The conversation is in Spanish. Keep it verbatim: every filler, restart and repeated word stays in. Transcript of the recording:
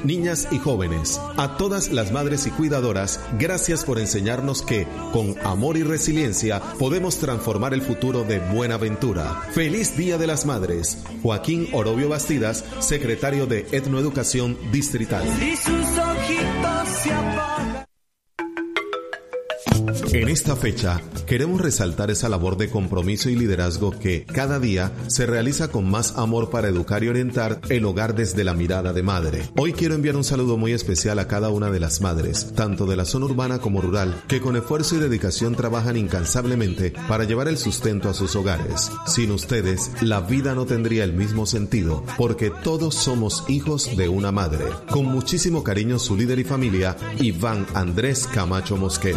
niñas y jóvenes. A todas las madres y cuidadoras, gracias por enseñarnos que, con amor y resiliencia, podemos transformar el futuro de Buenaventura. ¡Feliz Día de las Madres! Joaquín Orobio Bastidas, secretario de Etnoeducación Distrital. Y sus ojitos se apagan. En esta fecha, queremos resaltar esa labor de compromiso y liderazgo que, cada día, se realiza con más amor para educar y orientar el hogar desde la mirada de madre. Hoy quiero enviar un saludo muy especial a cada una de las madres, tanto de la zona urbana como rural, que con esfuerzo y dedicación trabajan incansablemente para llevar el sustento a sus hogares. Sin ustedes, la vida no tendría el mismo sentido, porque todos somos hijos de una madre. Con muchísimo cariño, su líder y familia, Iván Andrés Camacho Mosquera.